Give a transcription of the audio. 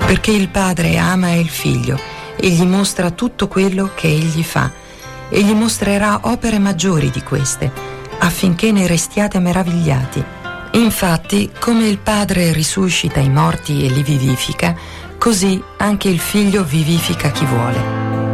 perché il Padre ama il Figlio e gli mostra tutto quello che egli fa, e gli mostrerà opere maggiori di queste, affinché ne restiate meravigliati. Infatti, come il Padre risuscita i morti e li vivifica, così anche il Figlio vivifica chi vuole.